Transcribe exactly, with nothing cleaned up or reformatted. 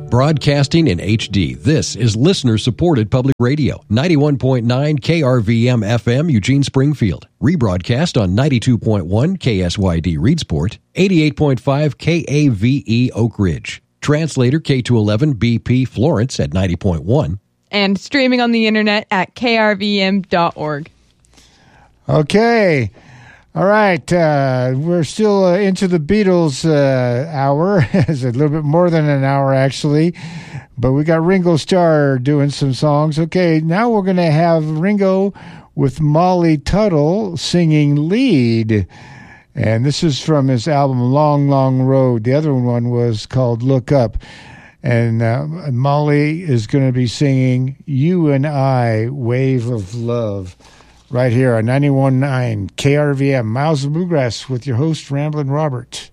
Broadcasting in H D, this is listener-supported public radio. ninety-one point nine K R V M F M, Eugene, Springfield. Rebroadcast on ninety-two point one K S Y D, Reedsport. eighty-eight point five K A V E, Oak Ridge. Translator K two eleven B P, Florence at ninety point one. And streaming on the internet at K R V M dot org. Okay. All right, uh, we're still uh, into the Beatles uh, hour. It's a little bit more than an hour, actually. But we got Ringo Starr doing some songs. Okay, now we're going to have Ringo with Molly Tuttle singing lead. And this is from his album Long, Long Road. The other one was called Look Up. And uh, Molly is going to be singing You and I, Wave of Love. Right here on ninety-one point nine K R V M, Miles of Bluegrass, with your host, Ramblin' Robert.